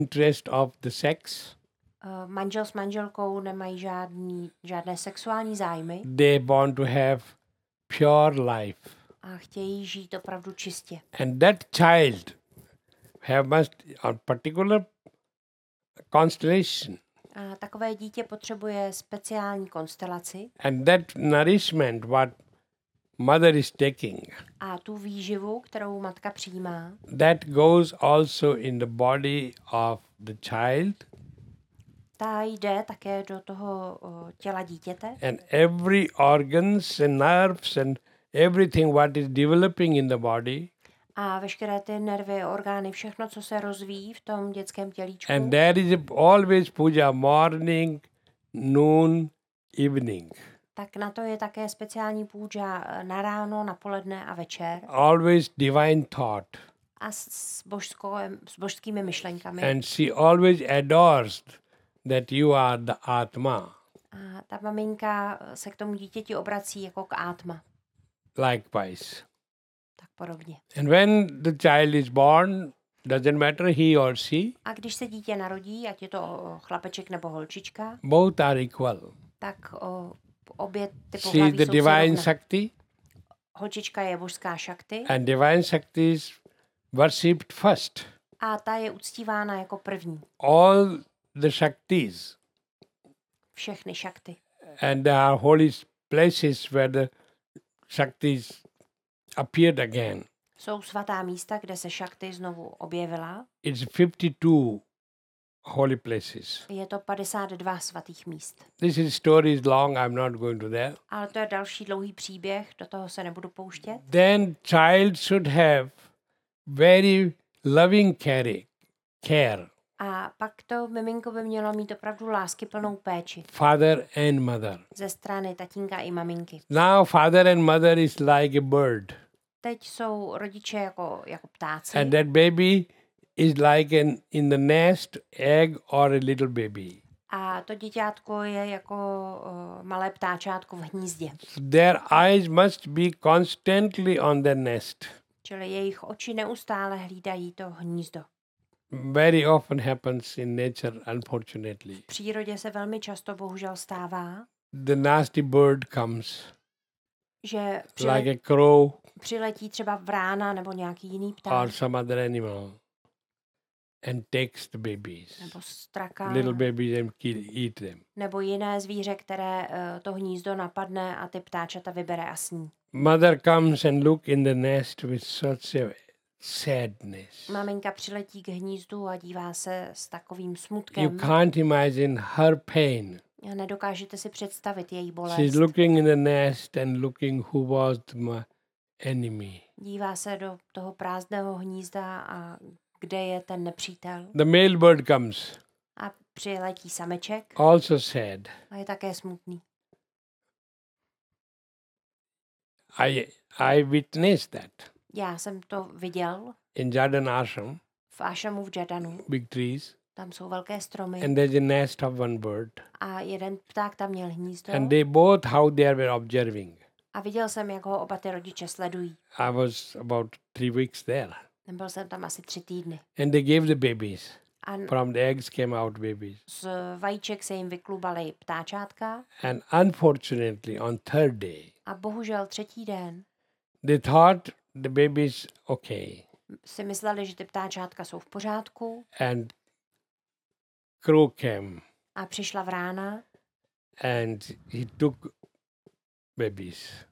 interest of the sex. Manžel s manželkou nemají žádné sexuální zájmy They want to have pure life. a chtějí žít opravdu čistě. And that child must a particular constellation. A takové dítě potřebuje speciální konstelaci And that nourishment what mother is taking, a tu výživu, kterou matka přijímá, that goes also in the body of the child. ta jde také do toho těla dítěte And every organs and nerves and everything what is developing in the body. a veškeré ty nervy, orgány, všechno, co se rozvíjí v tom dětském tělíčku. And there is always puja morning, noon, evening. Tak na to je také speciální půjča na ráno, na poledne a večer. Always divine thought. A s božskými myšlenkami. And she always adores that you are the Atma. A ta maminka se k tomu dítěti obrací jako k átma. Likewise. Tak podobně. And when the child is born, doesn't matter he or she, A když se dítě narodí, ať je to chlapeček nebo holčička, both are equal. tak obě ty She is pohlaví the jsou si divine rovné. Shakti, Holčička je božská šakty and divine Shakti is worshipped first. a ta je uctívána jako první. All the Shaktis, Všechny šakty. and there are holy places where the Shaktis appeared again. Jsou svatá místa, kde se šakty znovu objevila. It's 52 holy places. Je to 52 svatých míst. This story is long, I'm not going to there. Ale to je další dlouhý příběh, do toho se nebudu pouštět. Then child should have very loving care, A pak to miminko by mělo mít opravdu láskyplnou péči father and mother. ze strany tatínka i maminky. Now father and mother is like a bird, Teď jsou rodiče jako ptáci and that baby is like in the nest, egg or a little baby. a to děťátko je jako malé ptáčátko v hnízdě. Their eyes must be constantly on the nest. Čili jejich oči neustále hlídají to hnízdo. Very often happens in nature, unfortunately. V přírodě se velmi často bohužel stává, The nasty bird comes, že like a crow přiletí třeba vrána nebo nějaký jiný pták, or some other animal, and takes the babies, nebo straka, little babies, and eat them. nebo jiné zvíře, které to hnízdo napadne a ty ptáčata vybere a sní. Mother comes and look in the nest with such a sadness. Maminka přiletí k hnízdu a dívá se s takovým You smutkem. can't imagine her pain. A nedokážete si představit její bolest. She's looking in the nest and looking who was my enemy. Dívá se do toho prázdného hnízda a kde je ten nepřítel. The male bird comes, A přiletí sameček also sad. a je také smutný. I witnessed that Já jsem to viděl in Jadan Ashram, v Ashamu v Jadanu. big trees, Tam jsou velké stromy and there's a nest of one bird. a jeden pták tam měl hnízdo. And they both, how they were observing. A viděl jsem, jak ho oba ty rodiče sledují. I was about 3 weeks there. Byl jsem tam asi 3 týdny. And they gave the babies. A From the eggs came out babies. z vajíček se jim vyklubaly ptáčátka And unfortunately, on third day, a bohužel 3. den they thought the babies okay. si mysleli, že ty ptáčátka jsou v pořádku And crow came a přišla vrána and he took babies.